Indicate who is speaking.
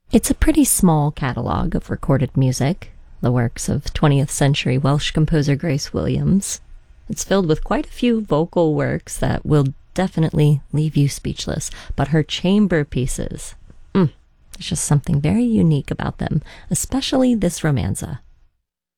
Speaker 1: It's a pretty small catalogue of recorded music, the works of 20th century Welsh composer Grace Williams. It's filled with quite a few vocal works that will definitely leave you speechless, but her chamber pieces, there's just something very unique about them, especially this romanza.